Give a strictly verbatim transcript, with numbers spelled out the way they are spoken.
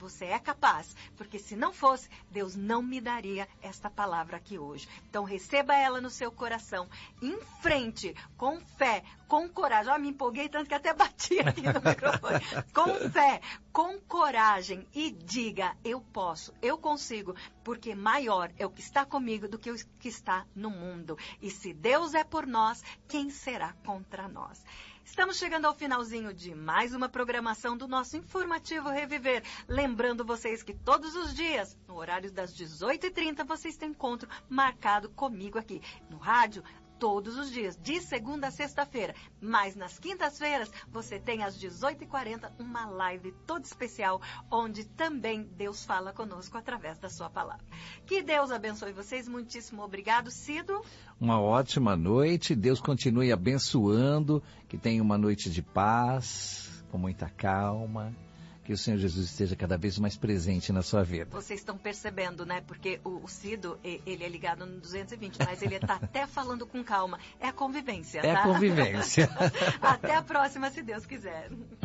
você é capaz, porque se não fosse, Deus não me daria esta palavra aqui hoje. Então receba ela no seu coração, em frente, com fé, com coragem. Ó, me empolguei tanto que até bati aqui no microfone. Com fé, com coragem e diga, eu posso, eu consigo, porque maior é o que está comigo do que o que está no mundo. E se Deus é por nós, quem será contra nós? Estamos chegando ao finalzinho de mais uma programação do nosso Informativo Reviver. Lembrando vocês que todos os dias, no horário das dezoito e trinta, vocês têm encontro marcado comigo aqui no rádio. Todos os dias, de segunda a sexta-feira. Mas nas quintas-feiras, você tem às dezoito e quarenta uma live toda especial, onde também Deus fala conosco através da sua palavra. Que Deus abençoe vocês. Muitíssimo obrigado, Cido. Uma ótima noite. Deus continue abençoando. Que tenha uma noite de paz, com muita calma. Que o Senhor Jesus esteja cada vez mais presente na sua vida. Vocês estão percebendo, né? Porque o, o Cido, ele é ligado no duzentos e vinte, mas ele está até falando com calma. É a convivência, tá? É a convivência. Até a próxima, se Deus quiser.